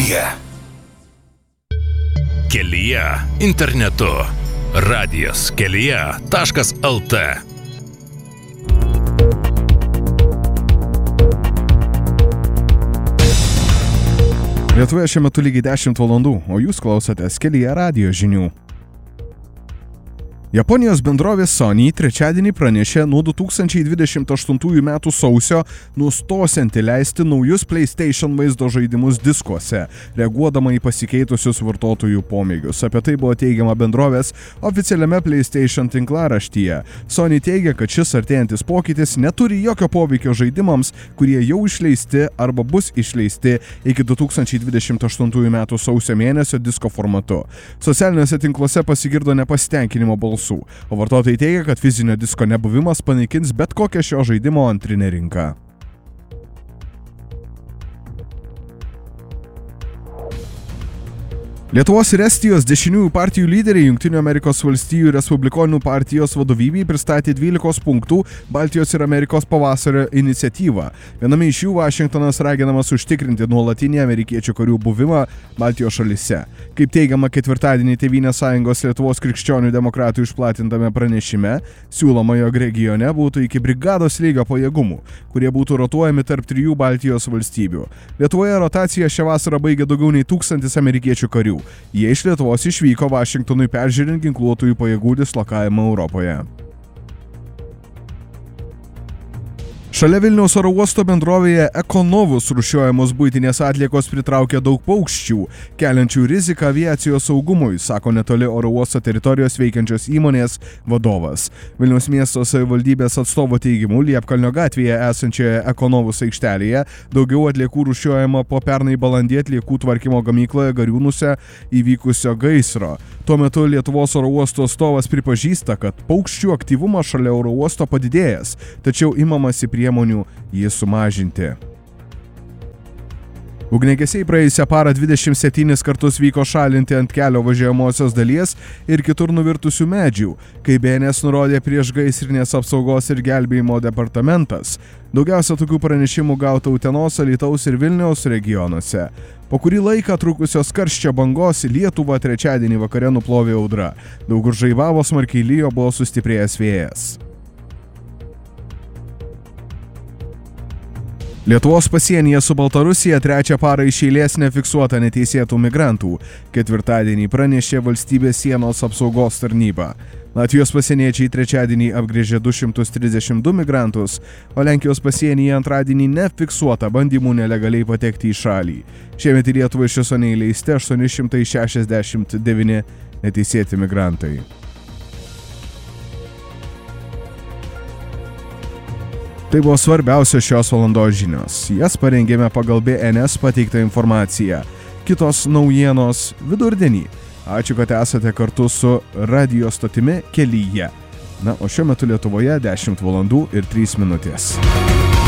Kelyje. Kelyje internetu. Radijas kelyje.lt. Lietuvoje šiuo metu lygiai 10 valandų, o jūs klausotės Kelyje radijo žinių. Japonijos bendrovė Sony trečiadienį pranešė nuo 2028 metų sausio nustosianti leisti naujus PlayStation vaizdo žaidimus diskuose, reaguodama į pasikeitusius vartotojų pomėgius. Apie tai buvo teigiama bendrovės oficialiame PlayStation tinklaraštyje. Sony teigia, kad šis artėjantis pokytis neturi jokio poveikio žaidimams, kurie jau išleisti arba bus išleisti iki 2028 metų sausio mėnesio disko formatu. Socialiniuose tinkluose pasigirdo nepasitenkinimo balsų. O vartotojai teigia, kad fizinio disko nebuvimas panaikins bet kokią šio žaidimo antrinę rinką. Lietuvos ir Estijos dešiniųjų partijų lyderiai Jungtinių Amerikos valstijų Respublikonų partijos vadovybei pristatė 12 punktų Baltijos ir Amerikos pavasario iniciatyvą. Viename iš jų Vašingtonas raginamas užtikrinti nuolatinį amerikiečių karių buvimą Baltijos šalyse. Kaip teigiama ketvirtadienį Tėvynės sąjungos Lietuvos krikščionių demokratų išplatintame pranešime, siūloma, jog regione būtų iki brigados lygio pajėgumų, kurie būtų rotuojami tarp 3 Baltijos valstybių. Lietuvoje rotaciją šią vasarą baigė daugiau nei 1000 amerikiečių karių. Jie iš Lietuvos išvyko Vašingtonui peržiūrint ginkluotųjų pajėgų dislokavimą Europoje. Šalia Vilniaus oro uosto bendrovėje Ekonovus rūšiuojamos buitinės atliekos pritraukia daug paukščių, keliančių riziką aviacijos saugumui, sako netoli oro uosto teritorijos veikiančios įmonės vadovas. Vilniaus miesto savivaldybės atstovo teigimu, Liepkalnio gatvėje esančioje Ekonovus aikštelėje daugiau atliekų rūšiuojama po pernai balandį atliekų tvarkymo gamykloje Gariūnuose įvykusio gaisro. Tuo metu Lietuvos oro uosto atstovas pripažįsta, kad paukščių aktyvumas šalia oro uosto padidėjęs, tačiau imamasi priemonių jį sumažinti. Ugniagesiai praėjusią parą 27 kartus vyko šalinti ant kelio važiuojamosios dalies ir kitur nuvirtusių medžių, kaip BNS nurodė priešgaisrinės apsaugos ir gelbėjimo departamentas. Daugiausia tokių pranešimų gauta Utenos, Alytaus ir Vilniaus regionuose. Po kurį laiką trukusios karščio bangos Lietuvą trečiadienį vakare nuplovė audra. Daug kur žaibavo, smarkiai lijo, buvo sustiprėjęs vėjas. Lietuvos pasienyje su Baltarusija trečią parą iš eilės nefiksuota neteisėtų migrantų. Ketvirtadienį pranešė valstybės sienos apsaugos tarnyba. Latvijos pasieniečiai trečiadienį apgręžė 232 migrantus, o Lenkijos pasienyje antradienį nefiksuota bandymų nelegaliai patekti į šalį. Šiemet į Lietuvą iš viso neįleisti 869 neteisėti migrantai. Tai buvo svarbiausios šios valandos žinios. Jas parengėme pagal BNS pateiktą informaciją. Kitos naujienos vidurdienį. Ačiū, kad esate kartu su radijo stotimi Kelyje. Na, o šiuo metu Lietuvoje 10 valandų ir 3 minutės.